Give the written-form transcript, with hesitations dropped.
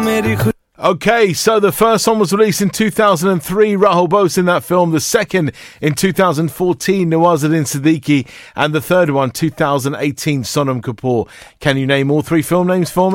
Okay, so the first one was released in 2003, Rahul Bose in that film. The second in 2014, Nawazuddin Siddiqui. And the third one, 2018, Sonam Kapoor. Can you name all three film names for me?